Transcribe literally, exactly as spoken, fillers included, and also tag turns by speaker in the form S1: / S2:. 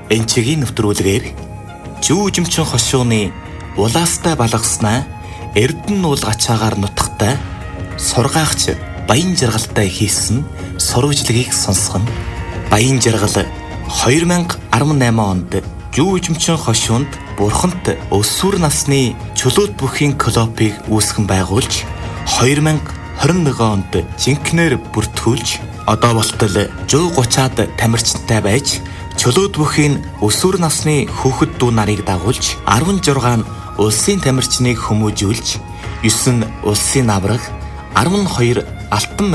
S1: Энчигийн нэвтрүүлгээр жүүжимчин хошууны улаастай балгаснаа эрдэн нуул гачаагаар нутагтай сургаагч Баян Жаргалтай хийсэн сурвалжлагыг сонсгоно. Баян Жаргал хоёр мянга арван онд жүүжимчин хошуунд бурханд өсвөр насны чулууд бүхийн клубыг үүсгэн байгуулж хоёр мянга хорин нэг онд жинкнэр бүртгүүлж одоо болтол сто гуцаад тамирчинтай байж чулууд бүхийн өсвөр насны хүүхэд дүү нарыг дагуулж арван зургаан улсын тамирчныг хүмүүжүүлж, девять нь улсын авраг, арван хоёр алтан